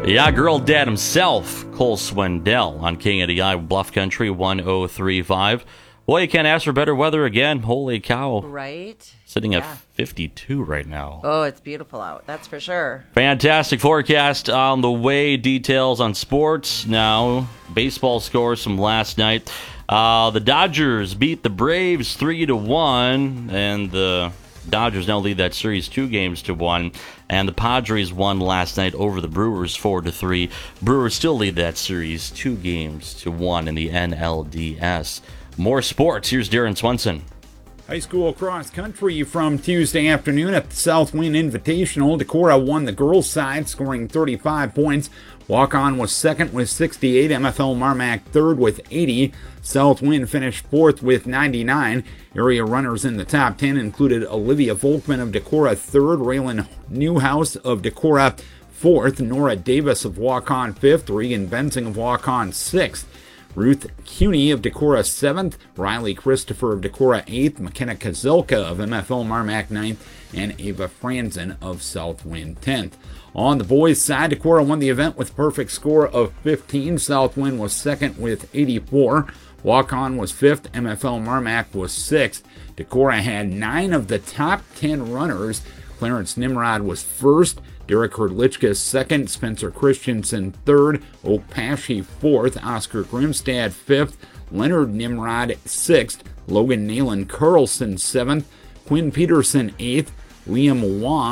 Yeah, girl dad himself, Cole Swindell on KNDI Bluff Country 103.5. Boy, you can't ask for better weather again. Holy cow. Right? Sitting at 52 right now. Oh, it's beautiful out. That's for sure. Fantastic forecast on the way. Details on sports now. Baseball scores from last night. The Dodgers beat the Braves 3-1, and the Dodgers now lead that series 2-1, and the Padres won last night over the Brewers 4-3. Brewers still lead that series 2-1 in the NLDS. More sports. Here's Darren Swenson. High school cross country from Tuesday afternoon at the Southwind Invitational. Decorah won the girls' side, scoring 35 points. Walk-On was second with 68. MFL Marmac third with 80. Southwind finished fourth with 99. Area runners in the top 10 included Olivia Volkman of Decorah third, Raylan Newhouse of Decorah fourth, Nora Davis of Walk-On fifth, Regan Bensing of Walk-On sixth. Ruth Cuney of Decorah 7th, Riley Christopher of Decorah 8th, McKenna Kozilka of MFL Marmac 9th, and Ava Franzen of Southwind 10th. On the boys' side, Decorah won the event with a perfect score of 15. Southwind was second with 84. Walk-On was 5th. MFL Marmac was 6th. Decorah had 9 of the top 10 runners. Clarence Nimrod was 1st. Derek Herdlichka 2nd, Spencer Christensen 3rd, Oak Pashy 4th, Oscar Grimstad 5th, Leonard Nimrod 6th, Logan Nayland Carlson 7th, Quinn Peterson 8th, Liam Wong